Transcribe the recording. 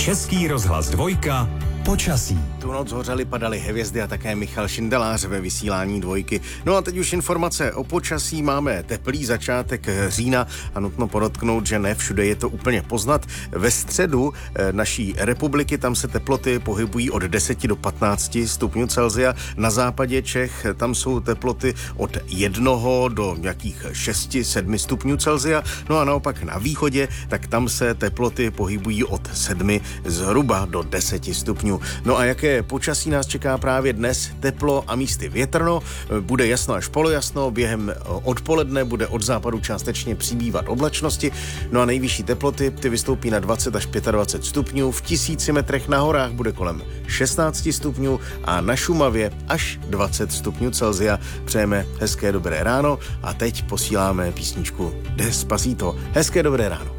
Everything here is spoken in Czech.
Český rozhlas 2, počasí. Tu noc hořely, padaly hvězdy a také Michal Šindelář ve vysílání 2. No a teď už informace o počasí. Máme teplý začátek října a nutno podotknout, že ne všude je to úplně poznat. Ve středu naší republiky tam se teploty pohybují od 10 do 15 stupňů Celsia. Na západě Čech tam jsou teploty od 1 do nějakých 6-7 stupňů Celsia. No a naopak na východě, tak tam se teploty pohybují od 7 zhruba do 10 stupňů. No a jaké počasí nás čeká právě dnes? Teplo a místy větrno, bude jasno až polojasno, během odpoledne bude od západu částečně přibývat oblačnosti, no a nejvyšší teploty ty vystoupí na 20 až 25 stupňů, v 1000 metrech na horách bude kolem 16 stupňů a na Šumavě až 20 stupňů Celsia. Přejeme hezké dobré ráno a teď posíláme písničku Despacito. Hezké dobré ráno.